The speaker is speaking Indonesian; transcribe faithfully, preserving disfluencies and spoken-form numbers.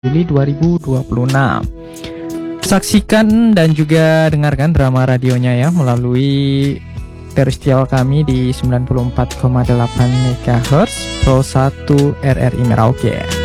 Juli dua ribu dua puluh enam. Saksikan dan juga dengarkan drama radionya ya melalui teristiwa kami di sembilan puluh empat koma delapan megahertz Pro satu R R I Merauke.